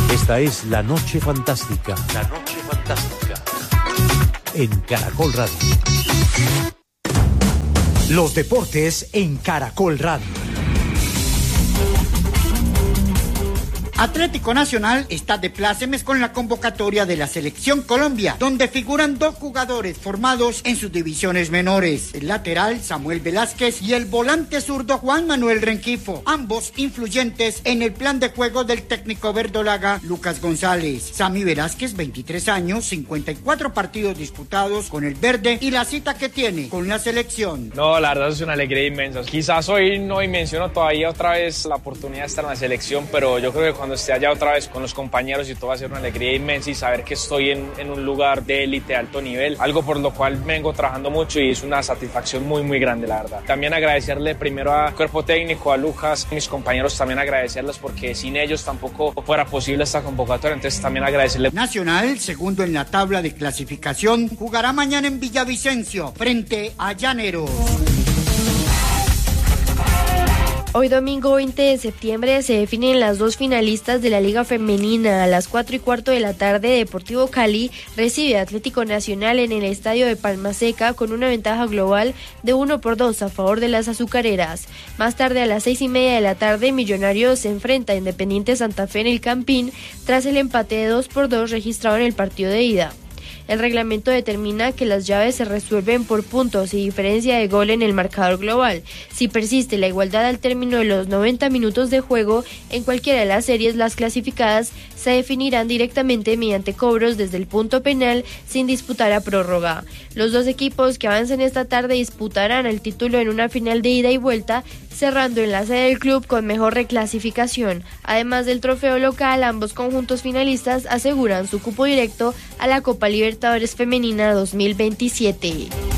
Esta es La Noche Fantástica. La Noche Fantástica. En Caracol Radio. Los deportes en Caracol Radio. Atlético Nacional está de plácemes con la convocatoria de la Selección Colombia, donde figuran 2 jugadores formados en sus divisiones menores, el lateral Samuel Velázquez y el volante zurdo Juan Manuel Rengifo, ambos influyentes en el plan de juego del técnico verdolaga Lucas González. Sammy Velázquez, 23 años, 54 partidos disputados con el verde y la cita que tiene con la selección. No, la verdad es una alegría inmensa. Quizás hoy no dimensiono todavía otra vez la oportunidad de estar en la selección, pero yo creo que cuando esté allá otra vez con los compañeros y todo va a ser una alegría inmensa y saber que estoy en un lugar de élite, alto nivel, algo por lo cual vengo trabajando mucho y es una satisfacción muy muy grande, la verdad. También agradecerle primero al cuerpo técnico, a Lucas, a mis compañeros, también agradecerles porque sin ellos tampoco fuera posible esta convocatoria, entonces también agradecerle. Nacional, segundo en la tabla de clasificación, jugará mañana en Villavicencio frente a Llaneros. Hoy domingo 20 de septiembre se definen las 2 finalistas de la Liga Femenina. A las 4:15 de la tarde, Deportivo Cali recibe a Atlético Nacional en el estadio de Palma Seca con una ventaja global de 1-2 a favor de las azucareras. Más tarde, a las 6:30 de la tarde, Millonarios se enfrenta a Independiente Santa Fe en el Campín tras el empate de 2-2 registrado en el partido de ida. El reglamento determina que las llaves se resuelven por puntos y diferencia de gol en el marcador global. Si persiste la igualdad al término de los 90 minutos de juego, en cualquiera de las series las clasificadas se definirán directamente mediante cobros desde el punto penal sin disputar a prórroga. Los 2 equipos que avancen esta tarde disputarán el título en una final de ida y vuelta, cerrando en la sede del club con mejor reclasificación. Además del trofeo local, ambos conjuntos finalistas aseguran su cupo directo a la Copa Libertadores Femenina 2027.